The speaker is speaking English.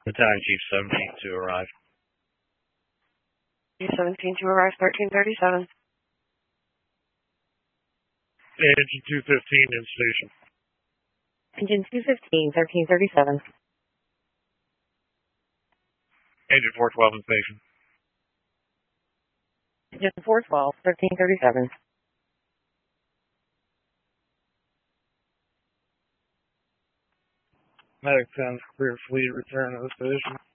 Battalion Chief 17 to arrive. Chief 17 to arrive, 1337. Engine 215 in station. Engine 215, 1337. Engine 412 in station. Engine 412, 1337. Medic 10, clear fleet, return to the station.